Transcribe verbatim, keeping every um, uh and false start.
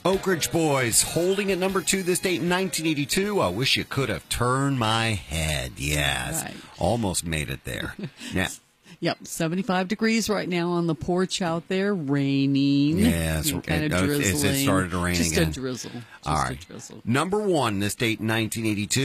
Oak Ridge Boys holding at number two this date in nineteen eighty-two. I wish you could have turned my head. Yes. Right. Almost made it there. Yeah. Yep, seventy-five degrees right now on the porch out there, raining. Yes, kind it, of it, drizzling. it started to rain Just again. a drizzle. Just All right. a drizzle. Number one this date in nineteen eighty-two.